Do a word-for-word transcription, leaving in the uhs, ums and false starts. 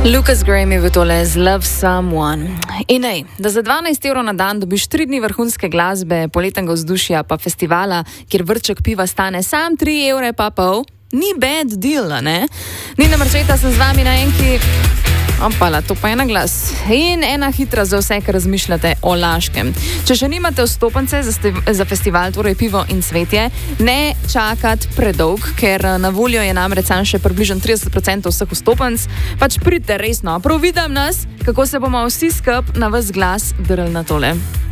Lucas Graham je v tole z Love Someone. In ej, da za dvanajst evrov na dan dobiš tri dni vrhunske glasbe, poletnega vzdušja pa festivala, kjer vrček piva stane sam tri evre pa pol, ni bad deal, ne? Nina Marčeta, sem z vami na enki. Opala, to pa je na glas. In ena hitra za vse, ki razmišljate o Laškem. Če še nimate vstopnice za, za festival, torej pivo in cvetje, ne čakati predolg, ker na voljo je namreč še približno trideset procentov vseh vstopnic. Pač pridite resno, prav vidim nas, kako se bomo vsi skup na vas glas drli na tole.